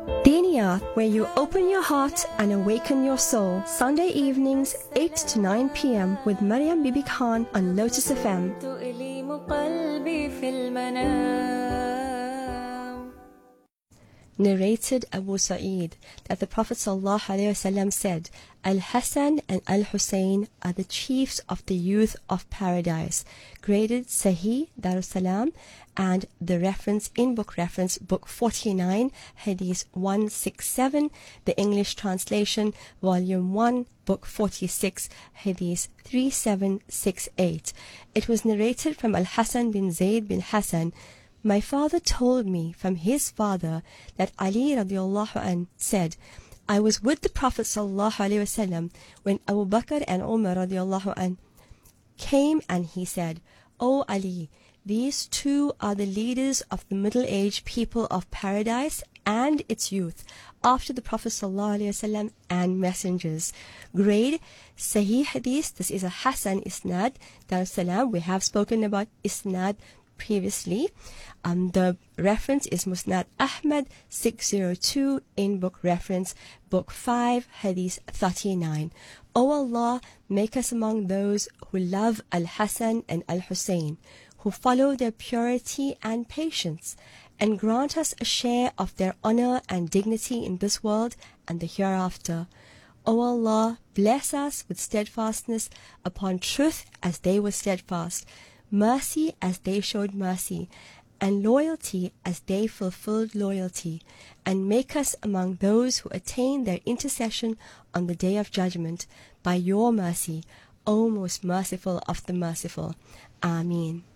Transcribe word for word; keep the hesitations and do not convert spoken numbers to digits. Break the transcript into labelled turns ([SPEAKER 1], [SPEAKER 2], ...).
[SPEAKER 1] Diniyat, where you open your heart and awaken your soul. Sunday evenings, eight to nine p m with Maryam Bibi Khan on Lotus F M. Narrated Abu Sa'id that the Prophet ﷺ said, Al-Hassan and Al-Hussein are the chiefs of the youth of paradise. Graded Sahih Darussalam, and the reference in book reference book forty-nine, Hadith one sixty-seven, the English translation, volume one, book forty-six, Hadith three seven six eight. It was narrated from Al-Hassan bin Zayd bin Hassan. My father told me from his father that Ali radiallahu anh said, I was with the Prophet sallallahu alaihi wasallam when Abu Bakr and Umar radiallahu anh came, and he said, O Ali, these two are the leaders of the middle-aged people of paradise and its youth, after the Prophet sallallahu alaihi wasallam and messengers. Grade Sahih Hadith. This is a Hasan Isnad. Darussalam. We have spoken about Isnad previously. Um, the reference is Musnad Ahmad six oh two, in book reference book five, Hadith thirty-nine. O Allah, make us among those who love Al-Hasan and Al-Hussein, who follow their purity and patience, and grant us a share of their honor and dignity in this world and the hereafter. O Allah, bless us with steadfastness upon truth as they were steadfast, mercy as they showed mercy, and loyalty as they fulfilled loyalty, and make us among those who attain their intercession on the day of judgment by your mercy, O most merciful of the merciful. Ameen.